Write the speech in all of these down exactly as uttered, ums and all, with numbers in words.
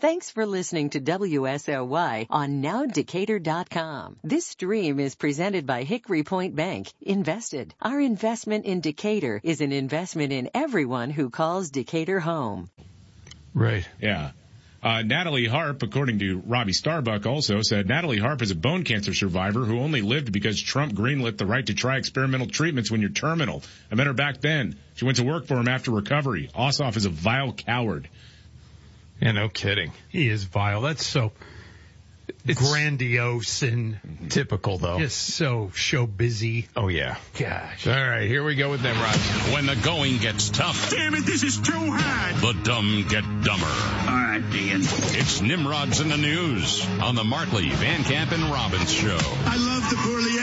Thanks for listening to W S O Y on now decatur dot com. This stream is presented by Hickory Point Bank. Invested. Our investment in Decatur is an investment in everyone who calls Decatur home. Right. Yeah. Uh, Natalie Harp, according to Robbie Starbuck, also said Natalie Harp is a bone cancer survivor who only lived because Trump greenlit the right to try experimental treatments when you're terminal. I met her back then. She went to work for him after recovery. Ossoff is a vile coward. Yeah, no kidding. He is vile. That's so It's grandiose and typical, though. just so show busy. Oh, yeah. Gosh. All right, here we go with Nimrod. When the going gets tough, Damn it, this is too hard. the dumb get dumber. All right, Dean. It's Nimrods in the News on the Markley, Van Camp, and Robbins Show. I love the poorly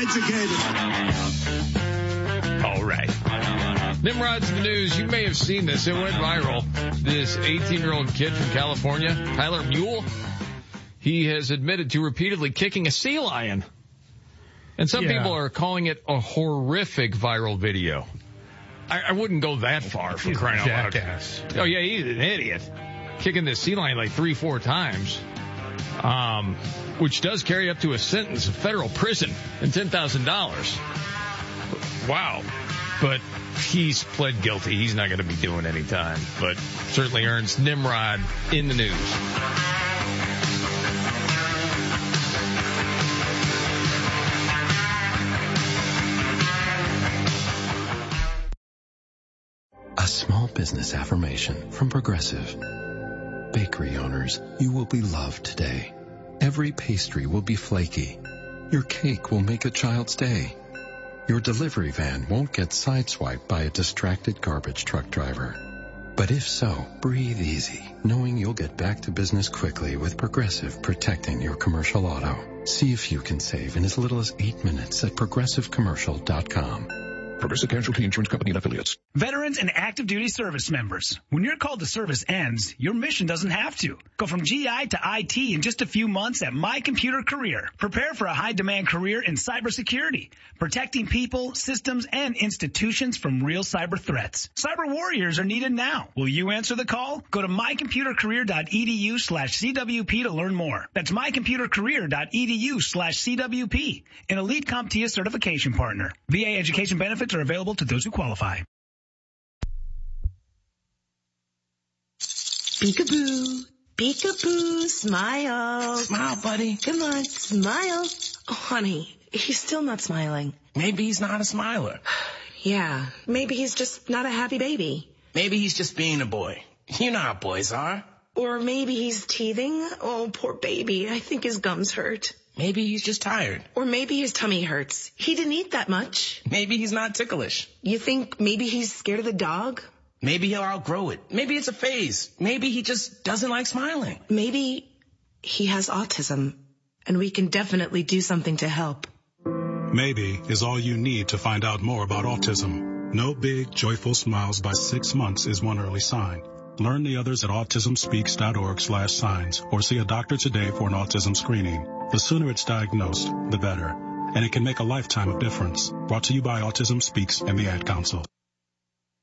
educated. All right. Nimrod's in the news. You may have seen this. It went viral. This eighteen-year-old kid from California, Tyler Mule, he has admitted to repeatedly kicking a sea lion. And some Yeah. people are calling it a horrific viral video. I, I wouldn't go that far for He's a crying out loud. jackass. Oh, yeah, he's an idiot. Kicking this sea lion like three, four times. Um, which does carry up to a sentence of federal prison and ten thousand dollars. Wow. But he's pled guilty. He's not going to be doing any time, but certainly earns Nimrod in the news. A small business affirmation from Progressive. Bakery owners, you will be loved today. Every pastry will be flaky. Your cake will make a child's day. Your delivery van won't get sideswiped by a distracted garbage truck driver. But if so, breathe easy, knowing you'll get back to business quickly with Progressive protecting your commercial auto. See if you can save in as little as eight minutes at progressive commercial dot com. Progressive Casualty Insurance Company and Affiliates. Veterans and active duty service members, when your call to service ends, your mission doesn't have to. Go from G I to I T in just a few months at My Computer Career. Prepare for a high-demand career in cybersecurity, protecting people, systems, and institutions from real cyber threats. Cyber warriors are needed now. Will you answer the call? Go to my computer career dot e d u slash c w p to learn more. That's my computer career dot e d u slash c w p, an elite CompTIA certification partner. V A education benefits are available to those who qualify. Peekaboo, peekaboo, smile. Smile, buddy. Come on, smile. Oh, honey, he's still not smiling. Maybe he's not a smiler. Yeah, maybe he's just not a happy baby. Maybe he's just being a boy. You know how boys are. Or maybe he's teething. Oh, poor baby. I think his gums hurt. Maybe he's just tired. Or maybe his tummy hurts. He didn't eat that much. Maybe he's not ticklish. You think maybe he's scared of the dog? Maybe he'll outgrow it. Maybe it's a phase. Maybe he just doesn't like smiling. Maybe he has autism, and we can definitely do something to help. Maybe is all you need to find out more about autism. No big, joyful smiles by six months is one early sign. Learn the others at autism speaks dot org slash signs or see a doctor today for an autism screening. The sooner it's diagnosed, the better. And it can make a lifetime of difference. Brought to you by Autism Speaks and the Ad Council.